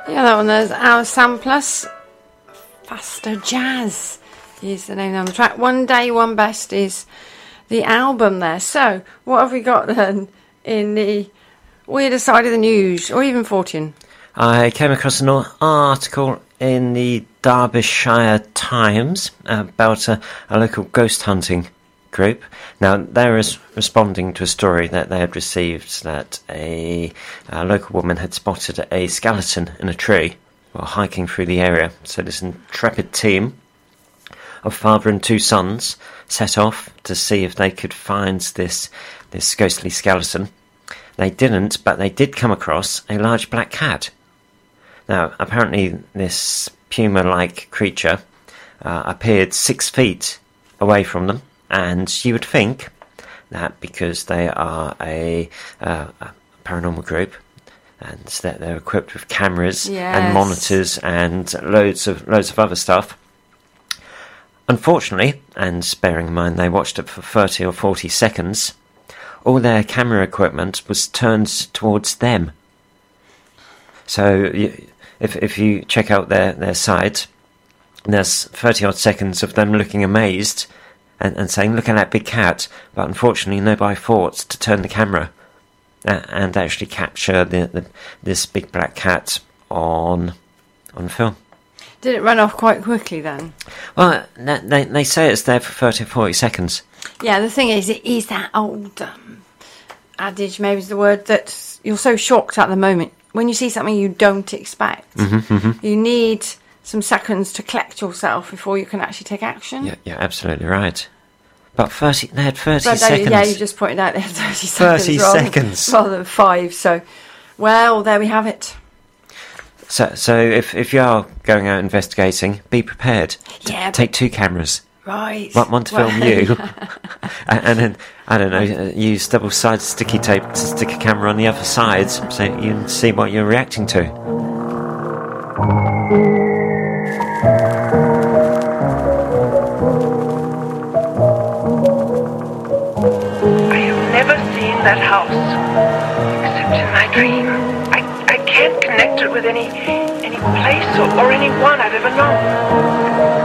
Yeah, that one there's our Samplers. Faster Jazz is the name of the track. One Day, One Best is the album there. So, what have we got then in the weirder side of the news, or even Fortune? I came across an article in the Derbyshire Times about a local ghost hunting group. Now, they're responding to a story that they had received that a local woman had spotted a skeleton in a tree while hiking through the area. So this intrepid team of father and two sons set off to see if they could find this ghostly skeleton. They didn't, but they did come across a large black cat. Now, apparently this puma-like creature appeared 6 feet away from them, and you would think that because they are a paranormal group, and that they're equipped with cameras and monitors and loads of other stuff. Unfortunately, and bearing in mind they watched it for 30 or 40 seconds, all their camera equipment was turned towards them. So if you check out their site, there's 30 odd seconds of them looking amazed and saying, "Look at that big cat," but unfortunately nobody thought to turn the camera and actually capture this big black cat on film. Did it run off quite quickly then? Well, they say it's there for 30 or 40 seconds. Yeah, the thing is, it is that old adage, maybe is the word, that you're so shocked at the moment. When you see something you don't expect, you need some seconds to collect yourself before you can actually take action. Yeah, you're absolutely right. But they had 30 seconds. Yeah, you just pointed out they had 30 seconds. 30 seconds. Rather than 5. So, well, there we have it. So if you are going out investigating, be prepared. Yeah. Take 2 cameras. Right. One to film you, and then, I don't know, use double-sided sticky tape to stick a camera on the other side so you can see what you're reacting to. I have never seen that house, except in my dream. I can't connect it with any place or anyone I've ever known.